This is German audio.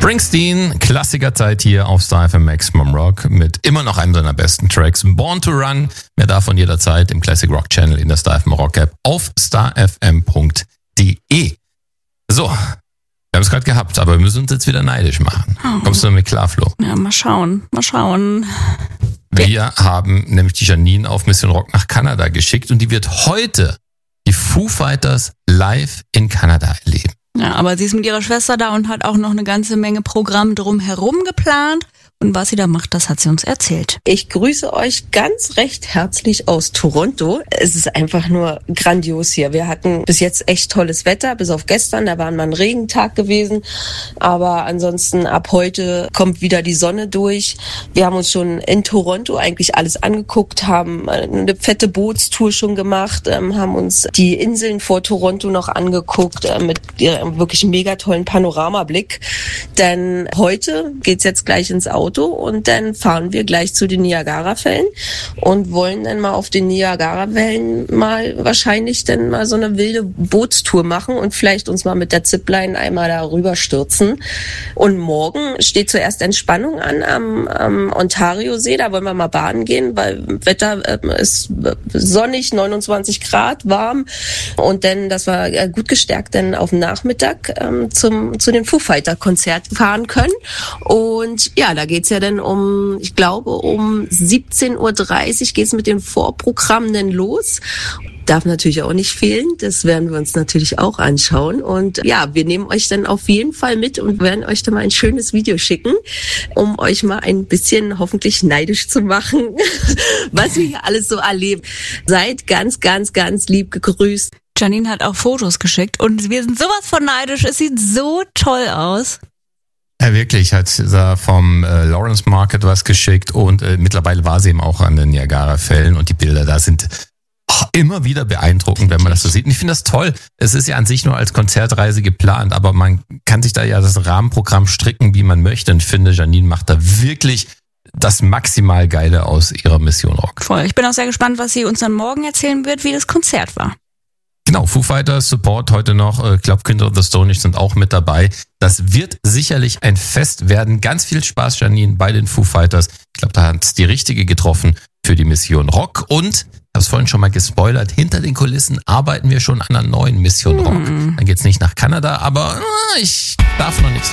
Springsteen, Klassikerzeit hier auf Star FM Maximum Rock mit immer noch einem seiner besten Tracks, Born to Run. Mehr davon jederzeit im Classic Rock Channel in der Star FM Rock App auf starfm.de. So, wir haben es gerade gehabt, aber wir müssen uns jetzt wieder neidisch machen. Kommst du damit klar, Flo? Ja, mal schauen. Wir haben nämlich die Janine auf Mission Rock nach Kanada geschickt und die wird heute die Foo Fighters live in Kanada erleben. Ja, aber sie ist mit ihrer Schwester da und hat auch noch eine ganze Menge Programm drumherum geplant. Und was sie da macht, das hat sie uns erzählt. Ich grüße euch ganz recht herzlich aus Toronto. Es ist einfach nur grandios hier. Wir hatten bis jetzt echt tolles Wetter, bis auf gestern, da war mal ein Regentag gewesen. Aber ansonsten ab heute kommt wieder die Sonne durch. Wir haben uns schon in Toronto eigentlich alles angeguckt, haben eine fette Bootstour schon gemacht, haben uns die Inseln vor Toronto noch angeguckt mit ihrem wirklich mega tollen Panoramablick. Denn heute geht's jetzt gleich ins Auto und dann fahren wir gleich zu den Niagarafällen und wollen dann mal auf den Niagarafällen mal wahrscheinlich dann mal so eine wilde Bootstour machen und vielleicht uns mal mit der Zipline einmal da rüber stürzen. Und morgen steht zuerst Entspannung an am Ontario-See, da wollen wir mal baden gehen, weil Wetter ist sonnig, 29 Grad, warm und dann, dass wir gut gestärkt dann auf den Nachmittag zu den Foo Fighter Konzert fahren können. Und ja, da geht's ja dann um 17:30 Uhr geht's mit dem Vorprogramm dann los. Darf natürlich auch nicht fehlen, das werden wir uns natürlich auch anschauen. Und ja, wir nehmen euch dann auf jeden Fall mit und werden euch dann mal ein schönes Video schicken, um euch mal ein bisschen hoffentlich neidisch zu machen, was wir hier alles so erleben. Seid ganz, ganz, ganz lieb gegrüßt. Janine hat auch Fotos geschickt und wir sind sowas von neidisch. Es sieht so toll aus. Ja, wirklich, hat da vom Lawrence Market was geschickt und mittlerweile war sie eben auch an den Niagarafällen und die Bilder da sind immer wieder beeindruckend, wenn man das so sieht. Und ich finde das toll. Es ist ja an sich nur als Konzertreise geplant, aber man kann sich da ja das Rahmenprogramm stricken, wie man möchte. Und ich finde, Janine macht da wirklich das maximal Geile aus ihrer Mission Rock. Voll. Ich bin auch sehr gespannt, was sie uns dann morgen erzählen wird, wie das Konzert war. Genau, Foo Fighters Support heute noch, ich glaube Kinder of the Stone Age sind auch mit dabei. Das wird sicherlich ein Fest werden. Ganz viel Spaß, Janine, bei den Foo Fighters. Ich glaube, da hat es die richtige getroffen für die Mission Rock. Und, ich habe es vorhin schon mal gespoilert, hinter den Kulissen arbeiten wir schon an einer neuen Mission Rock. Dann geht's nicht nach Kanada, aber ich darf noch nichts